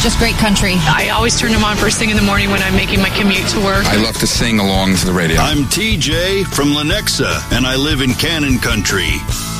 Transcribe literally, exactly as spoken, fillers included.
just great country. I always turn them on first thing in the morning when I'm making my commute to work. I love to sing along to the radio. I'm T J from Lenexa, and I live in Cannon Country.